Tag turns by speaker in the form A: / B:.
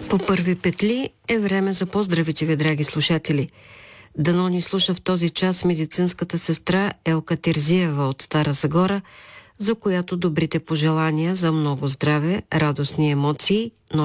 A: По първи петли е време за поздравите ви, драги слушатели. Дано ни слуша в този час медицинската сестра Елка Терзиева от Стара Загора, за която добрите пожелания за много здраве, радостни емоции,